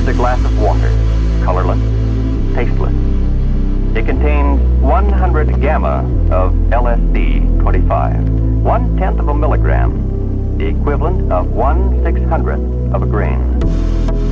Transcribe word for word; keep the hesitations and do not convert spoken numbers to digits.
is a glass of water, colorless, tasteless. It contains one hundred gamma of L S D twenty-five, one-tenth of a milligram, the equivalent of one six hundredth of a grain.